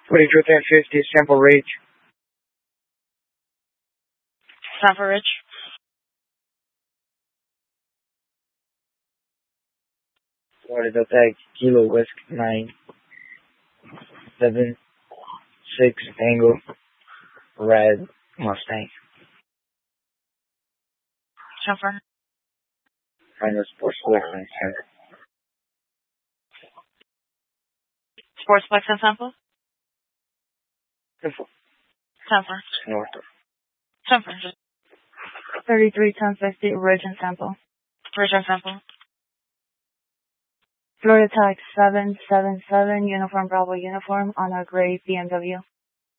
42 1050 Sample Ridge. Sample Ridge. Florida Tag Kilo Whisk 976 Tango Red Mustang. Sample. Final Sports Collection Center. Sportsplex and sample. Simple. Sample. North. Sample. 33 1050 Ridge and sample. Ridge and sample. Florida Tag 777 Uniform Bravo Uniform on a gray BMW.